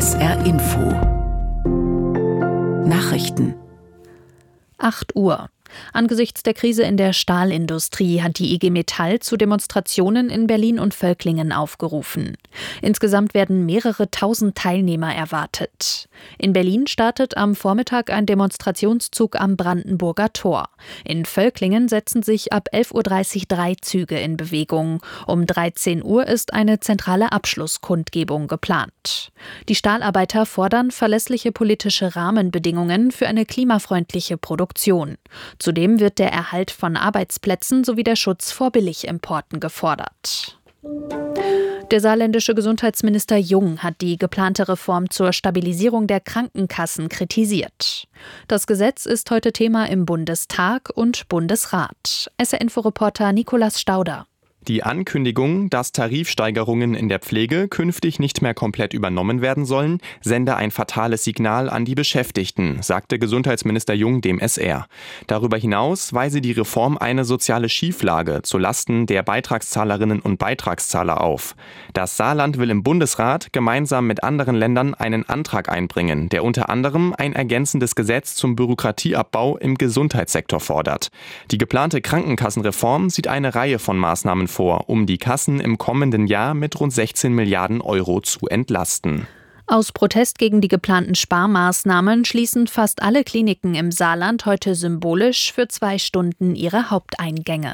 SR Info Nachrichten 8 Uhr. Angesichts der Krise in der Stahlindustrie hat die IG Metall zu Demonstrationen in Berlin und Völklingen aufgerufen. Insgesamt werden mehrere tausend Teilnehmer erwartet. In Berlin startet am Vormittag ein Demonstrationszug am Brandenburger Tor. In Völklingen setzen sich ab 11.30 Uhr 3 Züge in Bewegung. Um 13 Uhr ist eine zentrale Abschlusskundgebung geplant. Die Stahlarbeiter fordern verlässliche politische Rahmenbedingungen für eine klimafreundliche Produktion. Zudem wird der Erhalt von Arbeitsplätzen sowie der Schutz vor Billigimporten gefordert. Der saarländische Gesundheitsminister Jung hat die geplante Reform zur Stabilisierung der Krankenkassen kritisiert. Das Gesetz ist heute Thema im Bundestag und Bundesrat. SR-Info-Reporter Nikolaus Stauder. Die Ankündigung, dass Tarifsteigerungen in der Pflege künftig nicht mehr komplett übernommen werden sollen, sende ein fatales Signal an die Beschäftigten, sagte Gesundheitsminister Jung dem SR. Darüber hinaus weise die Reform eine soziale Schieflage zulasten der Beitragszahlerinnen und Beitragszahler auf. Das Saarland will im Bundesrat gemeinsam mit anderen Ländern einen Antrag einbringen, der unter anderem ein ergänzendes Gesetz zum Bürokratieabbau im Gesundheitssektor fordert. Die geplante Krankenkassenreform sieht eine Reihe von Maßnahmen vor, um die Kassen im kommenden Jahr mit rund 16 Milliarden Euro zu entlasten. Aus Protest gegen die geplanten Sparmaßnahmen schließen fast alle Kliniken im Saarland heute symbolisch für 2 Stunden ihre Haupteingänge.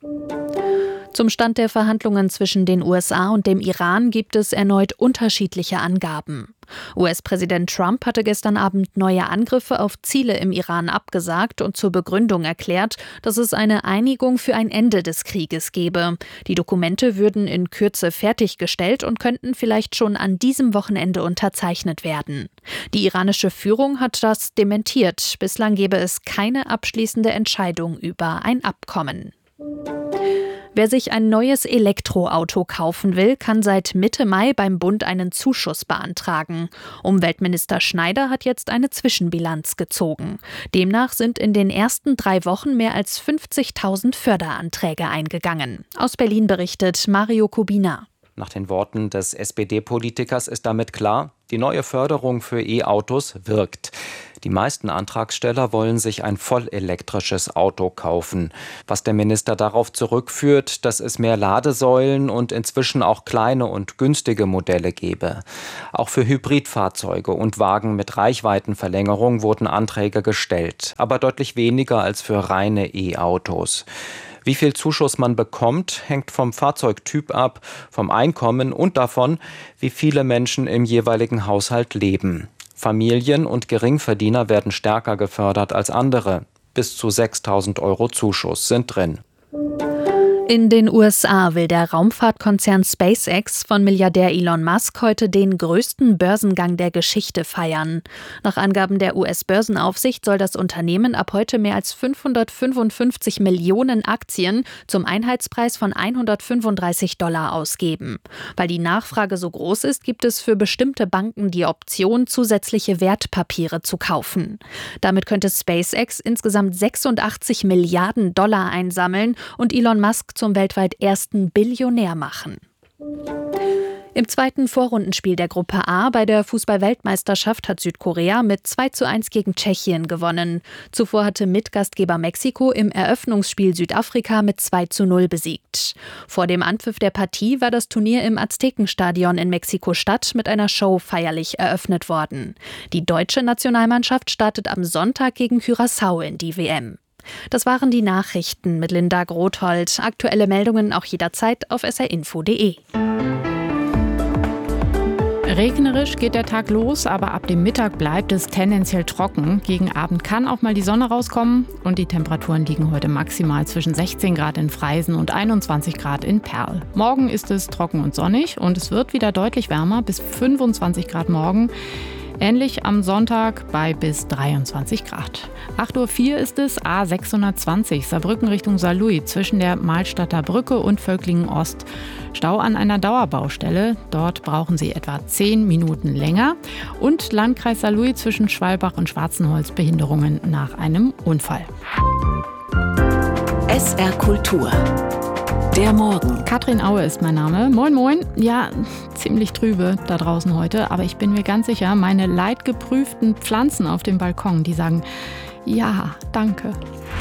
Zum Stand der Verhandlungen zwischen den USA und dem Iran gibt es erneut unterschiedliche Angaben. US-Präsident Trump hatte gestern Abend neue Angriffe auf Ziele im Iran abgesagt und zur Begründung erklärt, dass es eine Einigung für ein Ende des Krieges gebe. Die Dokumente würden in Kürze fertiggestellt und könnten vielleicht schon an diesem Wochenende unterzeichnet werden. Die iranische Führung hat das dementiert. Bislang gebe es keine abschließende Entscheidung über ein Abkommen. Wer sich ein neues Elektroauto kaufen will, kann seit Mitte Mai beim Bund einen Zuschuss beantragen. Umweltminister Schneider hat jetzt eine Zwischenbilanz gezogen. Demnach sind in den ersten 3 Wochen mehr als 50.000 Förderanträge eingegangen. Aus Berlin berichtet Mario Kubina. Nach den Worten des SPD-Politikers ist damit klar, die neue Förderung für E-Autos wirkt. Die meisten Antragsteller wollen sich ein vollelektrisches Auto kaufen. Was der Minister darauf zurückführt, dass es mehr Ladesäulen und inzwischen auch kleine und günstige Modelle gebe. Auch für Hybridfahrzeuge und Wagen mit Reichweitenverlängerung wurden Anträge gestellt, aber deutlich weniger als für reine E-Autos. Wie viel Zuschuss man bekommt, hängt vom Fahrzeugtyp ab, vom Einkommen und davon, wie viele Menschen im jeweiligen Haushalt leben. Familien und Geringverdiener werden stärker gefördert als andere. Bis zu 6.000 € Zuschuss sind drin. In den USA will der Raumfahrtkonzern SpaceX von Milliardär Elon Musk heute den größten Börsengang der Geschichte feiern. Nach Angaben der US-Börsenaufsicht soll das Unternehmen ab heute mehr als 555 Millionen Aktien zum Einheitspreis von $135 ausgeben. Weil die Nachfrage so groß ist, gibt es für bestimmte Banken die Option, zusätzliche Wertpapiere zu kaufen. Damit könnte SpaceX insgesamt $86 Milliarden einsammeln und Elon Musk zum weltweit ersten Billionär machen. Im zweiten Vorrundenspiel der Gruppe A bei der Fußball-Weltmeisterschaft hat Südkorea mit 2:1 gegen Tschechien gewonnen. Zuvor hatte Mitgastgeber Mexiko im Eröffnungsspiel Südafrika mit 2:0 besiegt. Vor dem Anpfiff der Partie war das Turnier im Aztekenstadion in Mexiko-Stadt mit einer Show feierlich eröffnet worden. Die deutsche Nationalmannschaft startet am Sonntag gegen Curaçao in die WM. Das waren die Nachrichten mit Linda Grothold. Aktuelle Meldungen auch jederzeit auf srinfo.de. Regnerisch geht der Tag los, aber ab dem Mittag bleibt es tendenziell trocken. Gegen Abend kann auch mal die Sonne rauskommen und die Temperaturen liegen heute maximal zwischen 16 Grad in Freisen und 21 Grad in Perl. Morgen ist es trocken und sonnig und es wird wieder deutlich wärmer, bis 25 Grad morgen. Ähnlich am Sonntag bei bis 23 Grad. 8:04 Uhr ist es, A620 Saarbrücken Richtung Saarlouis zwischen der Mahlstadter Brücke und Völklingen Ost. Stau an einer Dauerbaustelle. Dort brauchen Sie etwa 10 Minuten länger. Und Landkreis Saarlouis zwischen Schwalbach und Schwarzenholz Behinderungen nach einem Unfall. SR Kultur Der Morgen. Katrin Aue ist mein Name. Moin, moin. Ja, ziemlich trübe da draußen heute, aber ich bin mir ganz sicher, meine leidgeprüften Pflanzen auf dem Balkon, die sagen, ja, danke.